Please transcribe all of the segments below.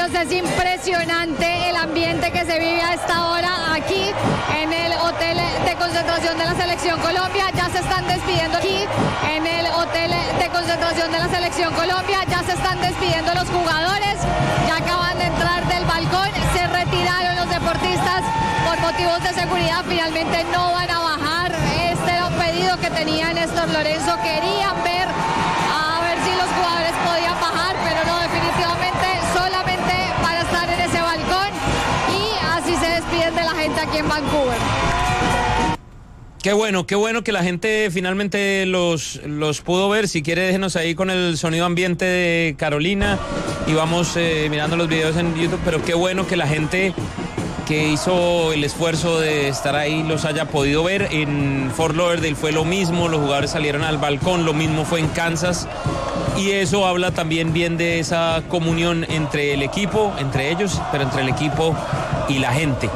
compañeros, es impresionante el ambiente que se vive a esta hora aquí en el hotel de concentración de la Selección Colombia. Ya se están despidiendo aquí en el hotel de concentración de la Selección Colombia. Ya se están despidiendo los jugadores, ya acaban de entrar del balcón, se retiraron los deportistas por motivos de seguridad, finalmente no van a bajar. Este era un pedido que tenía Néstor Lorenzo, querían ver a ver si los jugadores podían bajar, pero no, definitivamente solamente para estar en ese balcón, y así se despiden de la gente aquí en Vancouver. Qué bueno que la gente finalmente los pudo ver. Si quiere, déjenos ahí con el sonido ambiente de Carolina y vamos mirando los videos en YouTube, pero qué bueno que la gente que hizo el esfuerzo de estar ahí los haya podido ver. En Fort Lauderdale fue lo mismo, los jugadores salieron al balcón, lo mismo fue en Kansas, y eso habla también bien de esa comunión entre el equipo, entre ellos, pero entre el equipo y la gente.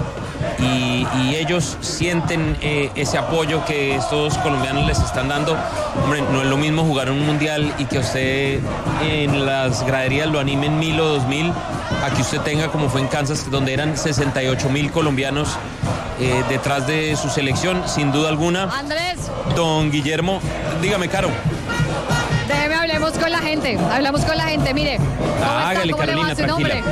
Y ellos sienten ese apoyo que estos colombianos les están dando. Hombre, no es lo mismo jugar un mundial y que usted en las graderías lo animen 1.000 o 2.000, a que usted tenga, como fue en Kansas, donde eran 68.000 colombianos detrás de su selección, sin duda alguna. Andrés. Don Guillermo, dígame, Caro. Déjeme, hablemos con la gente, mire. Hágale, Carolina, tranquila.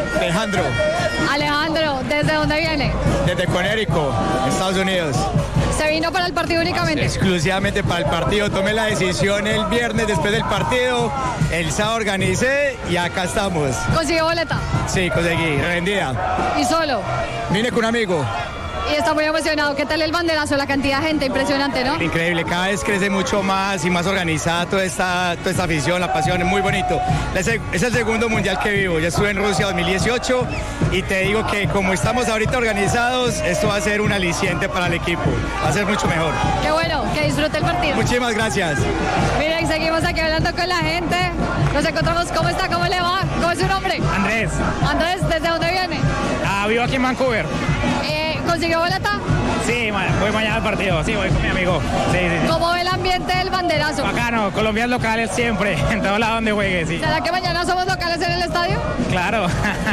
Alejandro, ¿desde dónde viene? Desde Connecticut, Estados Unidos. ¿Se vino para el partido únicamente? Exclusivamente para el partido. Tomé la decisión el viernes después del partido, el sábado organicé y acá estamos. ¿Consiguió boleta? Sí, conseguí, rendida. ¿Y solo? Vine con un amigo. Y está muy emocionado. ¿Qué tal el banderazo? La cantidad de gente, impresionante, ¿no? Increíble, cada vez crece mucho más y más organizada toda esta afición, la pasión, es muy bonito. Es el segundo mundial que vivo, ya estuve en Rusia 2018 y te digo que como estamos ahorita organizados, esto va a ser un aliciente para el equipo, va a ser mucho mejor. Qué bueno, que disfrute el partido. Muchísimas gracias. Miren, seguimos aquí hablando con la gente, nos encontramos, ¿cómo está? ¿Cómo le va? ¿Cómo es su nombre? Andrés. Andrés, ¿desde dónde viene? Vivo aquí en Vancouver. ¿Consiguió boleta? Sí, voy mañana al partido, sí, voy con mi amigo. Sí. ¿Cómo ve el ambiente del banderazo? Bacano, colombianos locales siempre, en todos lados donde juegue, sí. ¿Será que mañana somos locales en el estadio? Claro.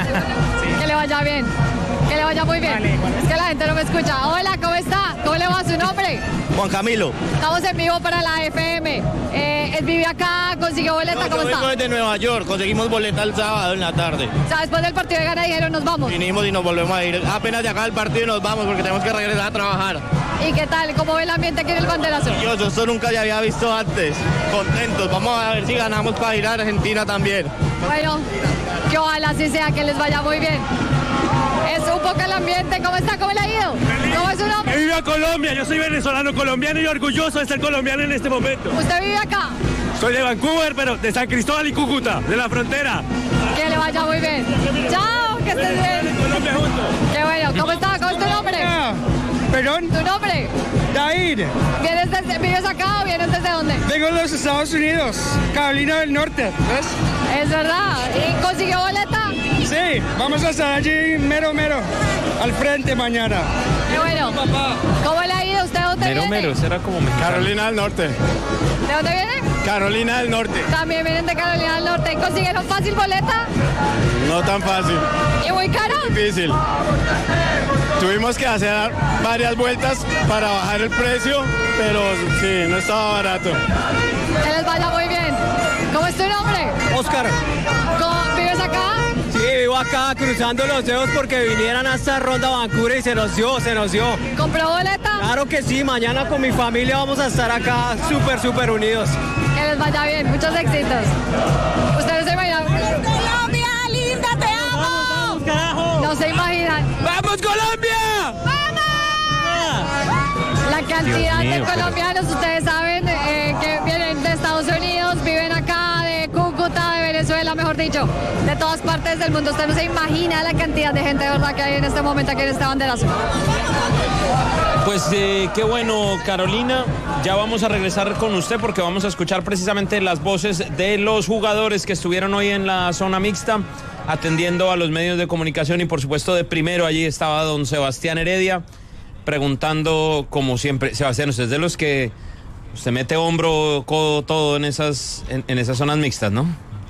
Sí. Que le vaya bien, que le vaya muy bien. Vale, bueno. Es que la gente no me escucha. Hola, ¿cómo está? ¿Cómo le va su nombre? Juan Camilo. Estamos en vivo para la FM. Él vive acá, consiguió boleta, ¿cómo está? Yo vengo desde Nueva York, conseguimos boleta el sábado en la tarde. O sea, después del partido de Ghana dijeron, nos vamos. Vinimos y nos volvemos a ir. Apenas de acá el partido y nos vamos porque tenemos que regresar a trabajar. ¿Y qué tal? ¿Cómo ve el ambiente aquí en el banderazo? Yo esto nunca ya había visto antes. Contentos, vamos a ver si ganamos para ir a Argentina también. Bueno, que ojalá así sea, que les vaya muy bien. Es un poco el ambiente. ¿Cómo está? ¿Cómo le ha ido? ¿Cómo es su nombre? Viva Colombia, yo soy venezolano colombiano y orgulloso de ser colombiano en este momento. ¿Usted vive acá? Soy de Vancouver, pero de San Cristóbal y Cúcuta, de la frontera. Que le vaya muy bien. Chao, que estés bien. Colombia juntos. Qué bueno. ¿Cómo está? ¿Cómo es tu nombre? ¿Perdón? ¿Tu nombre? David. ¿Vives acá o vienes desde dónde? Vengo de los Estados Unidos, Carolina del Norte. ¿Ves? Es verdad. ¿Y consiguió boleta? Sí, vamos a estar allí mero, al frente mañana. Qué bueno. ¿Cómo le ha ido? ¿Usted dónde viene? Mero, será como mexicano. Carolina del Norte. ¿De dónde viene? Carolina del Norte. También vienen de Carolina del Norte. ¿Consiguieron fácil boleta? No tan fácil. ¿Y muy caro? Difícil. Tuvimos que hacer varias vueltas para bajar el precio, pero sí, no estaba barato. Que les vaya muy bien. ¿Cómo es tu nombre? Oscar. ¿Vives acá? Sí, vivo acá cruzando los dedos porque vinieran a esta ronda Vancouver y se nos dio. ¿Compró boleta? Claro que sí, mañana con mi familia vamos a estar acá súper unidos. Que les vaya bien, muchos éxitos. Ustedes se imaginan. ¡Colombia, linda, te amo! ¡Vamos, carajo! No se imaginan. ¡Vamos, Colombia! ¡Vamos! La cantidad de colombianos, ustedes saben, que vienen de Estados Unidos, viven acá, de Cúcuta, de Venezuela, mejor dicho, de todas partes del mundo. Usted no se imagina la cantidad de gente de verdad que hay en este momento aquí en este banderazo. Pues qué bueno, Carolina. Ya vamos a regresar con usted porque vamos a escuchar precisamente las voces de los jugadores que estuvieron hoy en la zona mixta atendiendo a los medios de comunicación y por supuesto de primero allí estaba don Sebastián Heredia preguntando como siempre. Sebastián, usted es de los que usted mete hombro, codo, todo en esas zonas mixtas, ¿no?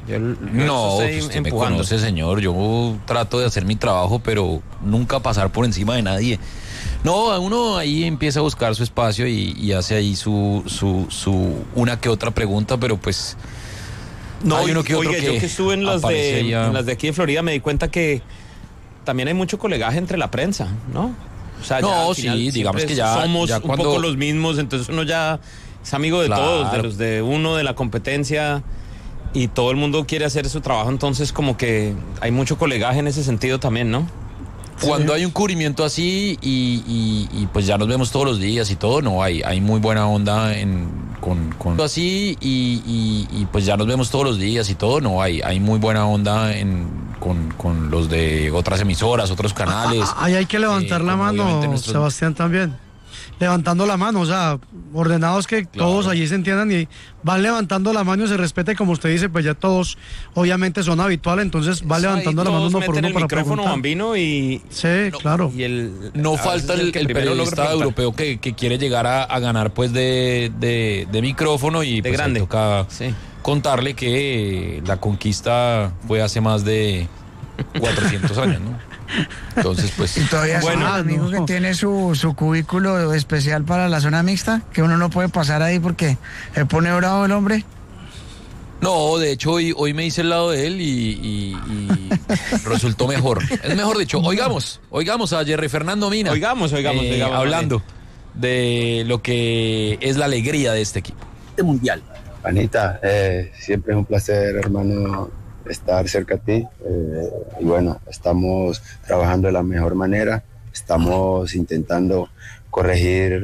No, usted me conoce, señor. Yo trato de hacer mi trabajo, pero nunca pasar por encima de nadie. No, uno ahí empieza a buscar su espacio y hace ahí su una que otra pregunta, pero pues no, hay uno que otro. Oiga, yo que estuve en las de aquí de Florida me di cuenta que también hay mucho colegaje entre la prensa, ¿no? O sea, no, sí, digamos que ya somos ya un poco los mismos, entonces uno ya es amigo de todos, de los de uno, de la competencia, y todo el mundo quiere hacer su trabajo, entonces como que hay mucho colegaje en ese sentido también, ¿no? Cuando hay un cubrimiento así y pues ya nos vemos todos los días y todo, no, hay muy buena onda con así y pues ya nos vemos todos los días y todo, no, hay muy buena onda con los de otras emisoras, otros canales. Ahí hay que levantar la mano, Sebastián, también. Levantando la mano, o sea, ordenados que todos allí se entiendan y van levantando la mano y se respete, como usted dice, pues ya todos obviamente son habituales, entonces va levantando la mano uno por uno para preguntar. Bambino y sí, claro. No falta el periodista europeo que quiere llegar a ganar pues de micrófono y pues grande. Toca contarle que la conquista fue hace más de 400 años, ¿no? Entonces, pues. Y todavía es un amigo que tiene su cubículo especial para la zona mixta, que uno no puede pasar ahí porque se pone bravo el hombre. No, de hecho, hoy me hice el lado de él y resultó mejor. Es mejor dicho, oigamos a Jerry Fernando Mina. Oigamos. Hablando de lo que es la alegría de este equipo. Este mundial. Anita, siempre es un placer, hermano, estar cerca a ti, y bueno, estamos trabajando de la mejor manera, estamos intentando corregir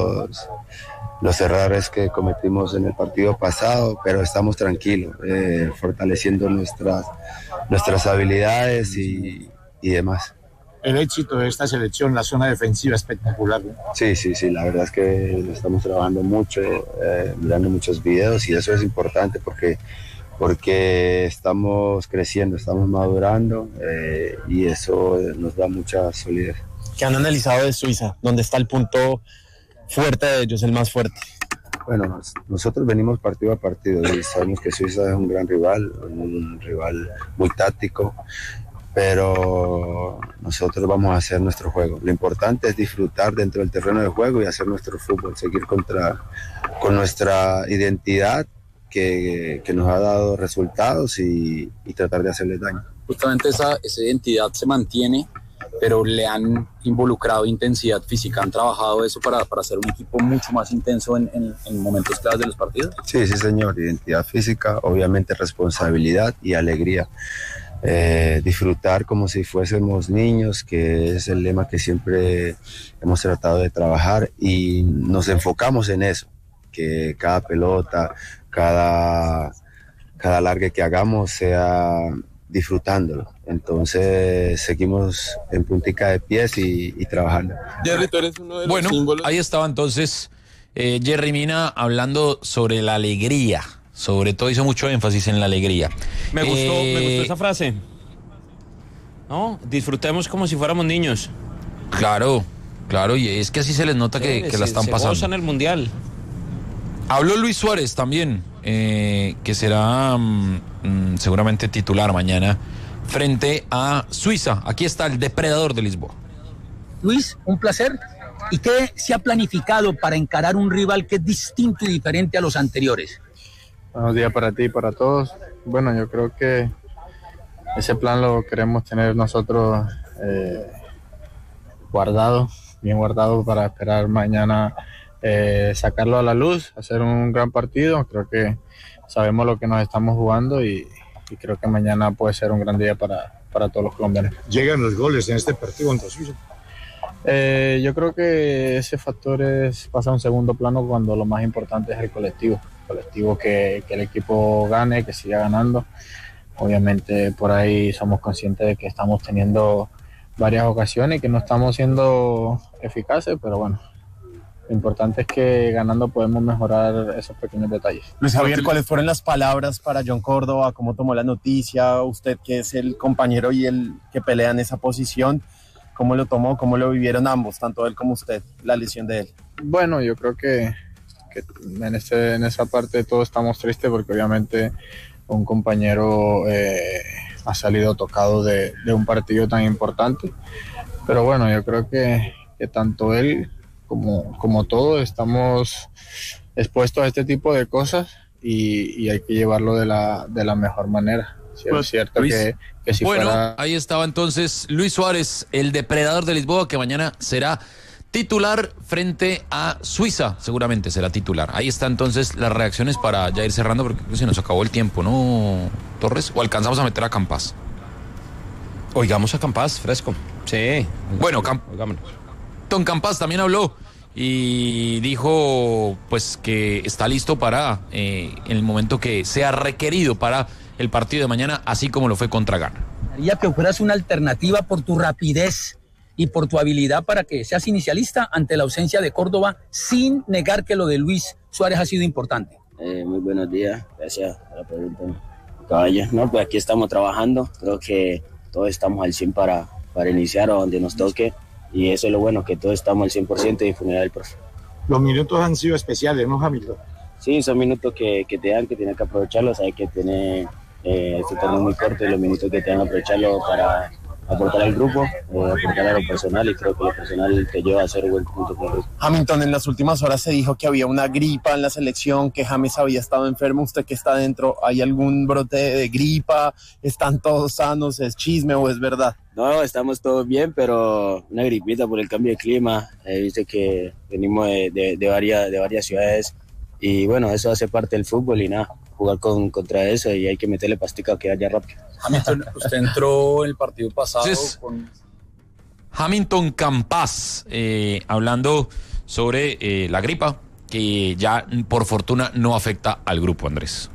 los errores que cometimos en el partido pasado, pero estamos tranquilos, fortaleciendo nuestras habilidades y demás. El éxito de esta selección, la zona defensiva espectacular, ¿no? Sí, la verdad es que estamos trabajando mucho, mirando muchos videos y eso es importante porque estamos creciendo, estamos madurando, y eso nos da mucha solidez. ¿Qué han analizado de Suiza? ¿Dónde está el punto fuerte de ellos, el más fuerte? Bueno, nosotros venimos partido a partido y sabemos que Suiza es un gran rival, un rival muy táctico, pero nosotros vamos a hacer nuestro juego. Lo importante es disfrutar dentro del terreno de juego y hacer nuestro fútbol, seguir con nuestra identidad que nos ha dado resultados y tratar de hacerles daño. Justamente esa identidad se mantiene, pero le han involucrado intensidad física, han trabajado eso para hacer un equipo mucho más intenso en momentos claves de los partidos. Sí, señor, identidad física, obviamente responsabilidad y alegría. Disfrutar como si fuésemos niños, que es el lema que siempre hemos tratado de trabajar y nos enfocamos en eso, que cada pelota, cada largue que hagamos sea disfrutándolo. Entonces seguimos en puntica de pies y trabajando. Jerry, tú eres uno de los símbolos. Ahí estaba entonces Jerry Mina hablando sobre la alegría. Sobre todo hizo mucho énfasis en la alegría. Me gustó esa frase. ¿No? Disfrutemos como si fuéramos niños. Claro, y es que así se les nota que la están pasando. Se gozan el mundial. Habló Luis Suárez también, que será seguramente titular mañana frente a Suiza. Aquí está el depredador de Lisboa. Luis, un placer. ¿Y qué se ha planificado para encarar un rival que es distinto y diferente a los anteriores? Buenos días para ti y para todos. Bueno, yo creo que ese plan lo queremos tener nosotros bien guardado para esperar mañana sacarlo a la luz, hacer un gran partido. Creo que sabemos lo que nos estamos jugando y creo que mañana puede ser un gran día para todos los colombianos. ¿Llegan los goles en este partido contra Suiza? Yo creo que ese factor pasa a un segundo plano cuando lo más importante es el colectivo. Que el equipo gane, que siga ganando. Obviamente por ahí somos conscientes de que estamos teniendo varias ocasiones y que no estamos siendo eficaces, pero bueno, lo importante es que ganando podemos mejorar esos pequeños detalles. Luis Javier, ¿cuáles fueron las palabras para John Córdoba? ¿Cómo tomó la noticia? Usted que es el compañero y el que pelea en esa posición, ¿cómo lo tomó? ¿Cómo lo vivieron ambos, tanto él como usted, la lesión de él? Bueno, yo creo que en esa parte todos estamos tristes porque obviamente un compañero ha salido tocado de un partido tan importante. Pero bueno, yo creo que tanto él como todos estamos expuestos a este tipo de cosas y hay que llevarlo de la mejor manera. Sí, es cierto Luis, que si bueno, fuera... ahí estaba entonces Luis Suárez, el depredador de Lisboa, que mañana será titular frente a Suiza, seguramente será titular. Ahí está entonces las reacciones para ya ir cerrando, porque se nos acabó el tiempo, ¿no, Torres? ¿O alcanzamos a meter a Campas? Oigamos a Campas, fresco. Sí. Bueno, Don Campas también habló y dijo pues que está listo para en el momento que sea requerido para el partido de mañana, así como lo fue contra Ghana. Que fueras una alternativa por tu rapidez y por tu habilidad para que seas inicialista ante la ausencia de Córdoba, sin negar que lo de Luis Suárez ha sido importante. Muy buenos días, gracias por la pregunta, caballo. No, pues aquí estamos trabajando, creo que todos estamos al 100 para iniciar o donde nos toque, y eso es lo bueno, que todos estamos al 100% de difundir al profe. Los minutos han sido especiales, ¿no, Hamilton? Sí, son minutos que te dan, que tienes que aprovecharlos, hay que tener este torneo muy corto y los minutos que te dan aprovecharlo para aportar al grupo, aportar a lo personal, y creo que lo personal te lleva a hacer un buen conjunto con el grupo. Hamilton, en las últimas horas se dijo que había una gripa en la selección, que James había estado enfermo. ¿Usted que está dentro, hay algún brote de gripa? ¿Están todos sanos? ¿Es chisme o es verdad? No, estamos todos bien, pero una gripita por el cambio de clima. Viste que venimos de varias ciudades, y bueno, eso hace parte del fútbol y nada, jugar contra eso, y hay que meterle pastica que vaya rápido. Hamilton, usted entró el partido pasado con... Hamilton Campas, hablando sobre la gripa, que ya por fortuna no afecta al grupo, Andrés.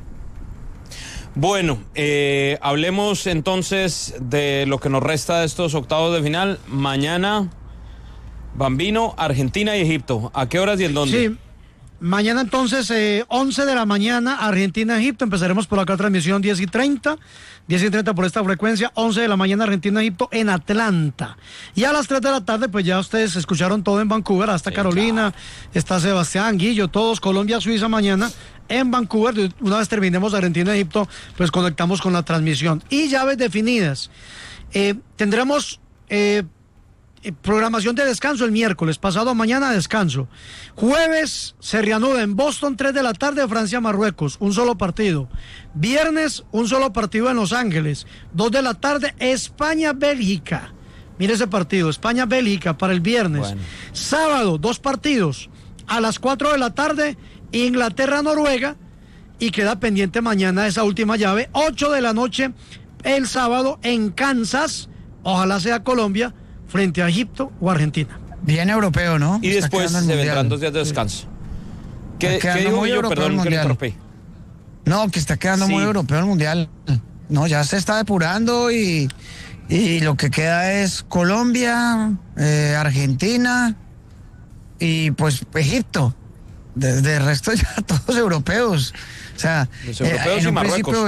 Bueno, hablemos entonces de lo que nos resta de estos octavos de final. Mañana, Bambino, Argentina y Egipto. ¿A qué horas y en dónde? Sí. Mañana entonces, 11 de la mañana, Argentina-Egipto. Empezaremos por acá transmisión 10:30 por esta frecuencia. 11 de la mañana, Argentina-Egipto en Atlanta. Y a las 3 de la tarde, pues ya ustedes escucharon todo en Vancouver. Hasta Carolina, está Sebastián, Guillo, todos. Colombia-Suiza mañana en Vancouver. Una vez terminemos Argentina-Egipto, pues conectamos con la transmisión. Y llaves definidas. Tendremos... programación de descanso el miércoles, pasado mañana descanso. Jueves se reanuda en Boston, 3 de la tarde, Francia-Marruecos, un solo partido. Viernes, un solo partido en Los Ángeles, 2 de la tarde, España-Bélgica. Mire ese partido, España-Bélgica para el viernes. Bueno. Sábado, 2 partidos, a las 4 de la tarde, Inglaterra-Noruega, y queda pendiente mañana esa última llave, 8 de la noche, el sábado en Kansas, ojalá sea Colombia, frente a Egipto o Argentina. Bien europeo, ¿no? Y después se vendrán 2 días de descanso. ¿Qué digo yo? Perdón que lo interrumpí. No, que está quedando muy europeo el Mundial. No, ya se está depurando y lo que queda es Colombia, Argentina y pues Egipto. De resto ya todos europeos. O sea, los europeos y Marruecos.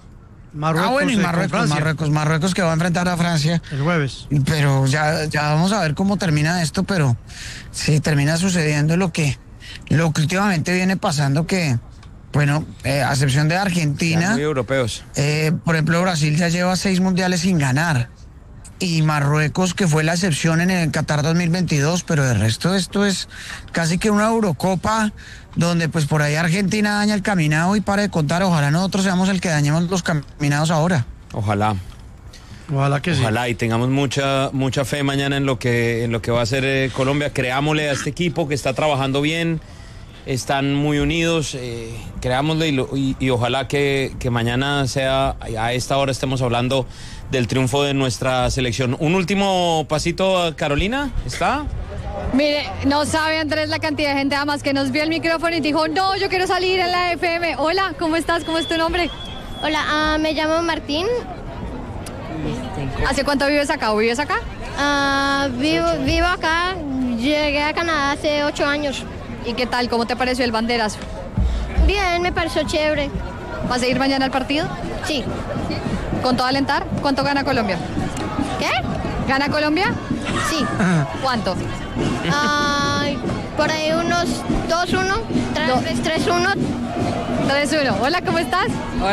Marruecos que va a enfrentar a Francia el jueves. Pero ya vamos a ver cómo termina esto, pero sí termina sucediendo lo que últimamente viene pasando, que bueno, a excepción de Argentina, muy europeos. Por ejemplo, Brasil ya lleva 6 mundiales sin ganar, y Marruecos, que fue la excepción en el Qatar 2022, pero de resto esto es casi que una Eurocopa donde pues por ahí Argentina daña el caminado y para de contar. Ojalá nosotros seamos el que dañemos los caminados ahora. Ojalá que sí. Ojalá, y tengamos mucha fe mañana en lo que va a ser Colombia. Creámosle a este equipo que está trabajando bien, están muy unidos, creámosle y ojalá que mañana sea, a esta hora estemos hablando del triunfo de nuestra selección. Un último pasito, Carolina, ¿está? Mire, no sabe, Andrés, la cantidad de gente además que nos vio el micrófono y dijo, no, yo quiero salir en la FM. Hola, ¿cómo estás? ¿Cómo es tu nombre? Hola, me llamo Martín. ¿Hace cuánto vives acá o vives acá? Vivo acá, llegué a Canadá hace 8 años. ¿Y qué tal? ¿Cómo te pareció el banderazo? Bien, me pareció chévere. ¿Vas a ir mañana al partido? Sí. ¿Con todo alentar? ¿Cuánto gana Colombia? ¿Qué? ¿Gana Colombia? Sí. ¿Cuánto? Por ahí unos 2-1, 3-1. 3-1. Hola, ¿cómo estás? Hola.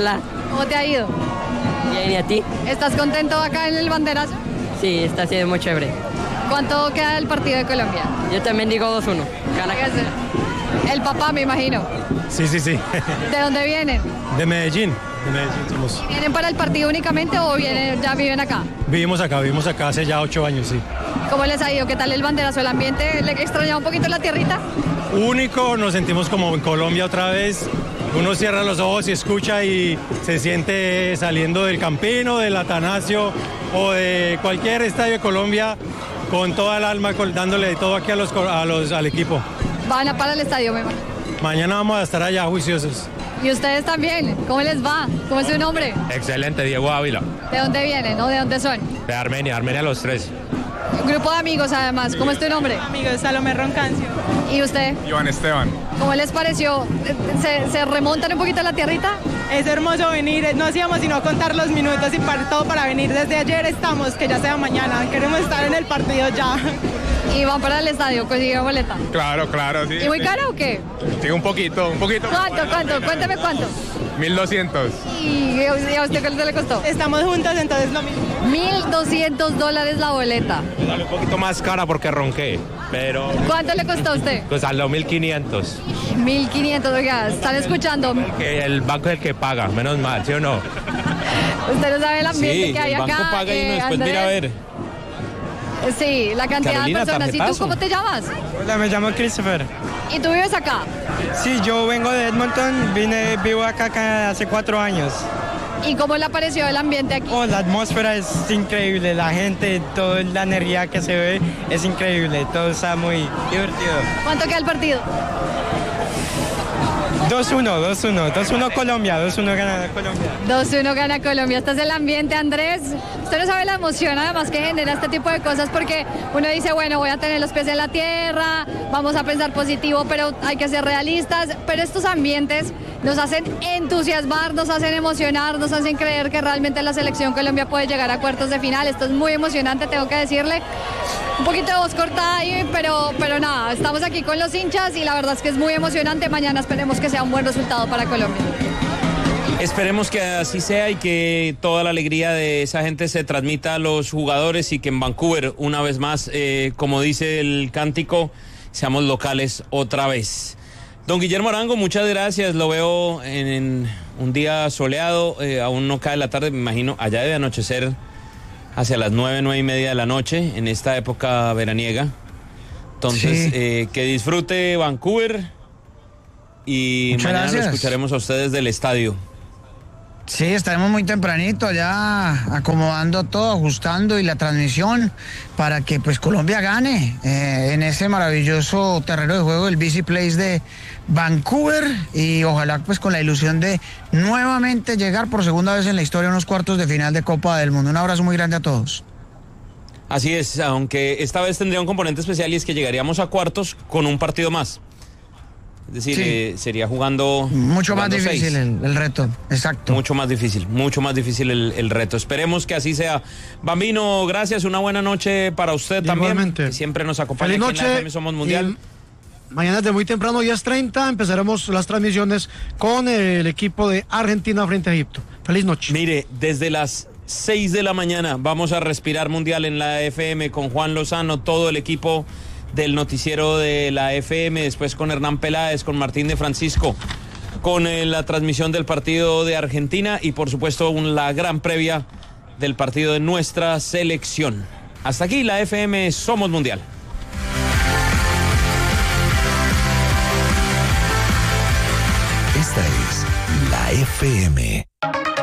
¿Cómo te ha ido? Bien, ¿y a ti? ¿Estás contento acá en el banderazo? Sí, está siendo muy chévere. ¿Cuánto queda el partido de Colombia? Yo también digo 2-1. Gana. El papá, me imagino. Sí. ¿De dónde vienen? De Medellín somos. ¿Vienen para el partido únicamente o ya viven acá? Vivimos acá hace ya 8 años, sí. ¿Cómo les ha ido? ¿Qué tal el banderazo? ¿El ambiente? ¿Le extrañaba un poquito la tierrita? Único, nos sentimos como en Colombia otra vez. Uno cierra los ojos y escucha y se siente saliendo del Campino, del Atanasio o de cualquier estadio de Colombia con toda el alma, dándole todo aquí al equipo. Van a para el estadio, me imagino. Mañana vamos a estar allá juiciosos. ¿Y ustedes también? ¿Cómo les va? ¿Cómo es su nombre? Excelente, Diego Ávila. ¿De dónde vienen o de dónde son? De Armenia los tres. Un grupo de amigos además. ¿Cómo es tu nombre? Amigos, Salomé Roncancio. ¿Y usted? Iván Esteban. ¿Cómo les pareció? ¿Se remontan un poquito a la tierrita? Es hermoso venir, no hacíamos sino contar los minutos y todo para venir. Desde ayer estamos, que ya sea mañana, queremos estar en el partido ya. ¿Y van para el estadio? ¿Consiguieron boleta? Claro, sí. ¿Y muy cara o qué? Sí, un poquito. ¿Cuánto? Cuéntame cuánto. 1.200. ¿Y a usted cuánto le costó? Estamos juntos, entonces lo mismo. $1,200 la boleta. Sale un poquito más cara porque ronqué, pero... ¿Cuánto le costó a usted? Pues a los 1.500. 1.500, oiga, ¿están escuchando? El banco es el que paga, menos mal, ¿sí o no? Usted no sabe el ambiente que hay acá. Sí, el banco paga y después mira a ver. Sí, la cantidad Carolina, de personas. ¿Y tú cómo te llamas? Hola, me llamo Christopher. ¿Y tú vives acá? Sí, yo vengo de Edmonton, vivo acá hace 4 años. ¿Y cómo le pareció el ambiente aquí? Oh, la atmósfera es increíble, la gente, toda la energía que se ve es increíble, todo está muy divertido. ¿Cuánto queda el partido? 2-1 Colombia, 2-1 gana Colombia. 2-1 gana Colombia. Este es el ambiente, Andrés. Usted no sabe la emoción además que genera este tipo de cosas porque uno dice, bueno, voy a tener los pies en la tierra, vamos a pensar positivo, pero hay que ser realistas. Pero estos ambientes nos hacen entusiasmar, nos hacen emocionar, nos hacen creer que realmente la selección Colombia puede llegar a cuartos de final. Esto es muy emocionante, tengo que decirle. Un poquito de voz cortada ahí, pero nada, estamos aquí con los hinchas y la verdad es que es muy emocionante. Mañana esperemos que sea un buen resultado para Colombia. Esperemos que así sea y que toda la alegría de esa gente se transmita a los jugadores y que en Vancouver, una vez más, como dice el cántico, seamos locales otra vez. Don Guillermo Arango, muchas gracias. Lo veo en un día soleado, aún no cae la tarde, me imagino, allá debe anochecer hacia las 9:30 de la noche, en esta época veraniega. Entonces, sí. Que disfrute Vancouver y muchas mañana gracias. Lo escucharemos a ustedes del estadio. Sí, estaremos muy tempranito ya acomodando todo, ajustando y la transmisión para que pues Colombia gane en ese maravilloso terreno de juego del BC Place de Vancouver y ojalá pues con la ilusión de nuevamente llegar por segunda vez en la historia a unos cuartos de final de Copa del Mundo. Un abrazo muy grande a todos. Así es, aunque esta vez tendría un componente especial y es que llegaríamos a cuartos con un partido más. Es decir, sí. Sería jugando... Mucho más difícil el reto, exacto. Mucho más difícil el reto. Esperemos que así sea. Bambino, gracias, una buena noche para usted también. Que siempre nos acompaña. Feliz noche. Aquí en la FM Somos Mundial. Mañana desde muy temprano, 10:30, empezaremos las transmisiones con el equipo de Argentina frente a Egipto. Feliz noche. Mire, desde las 6 de la mañana vamos a respirar mundial en la FM con Juan Lozano, todo el equipo del noticiero de la FM, después con Hernán Peláez, con Martín de Francisco, con la transmisión del partido de Argentina y por supuesto la gran previa del partido de nuestra selección. Hasta aquí la FM Somos Mundial. Esta es la FM.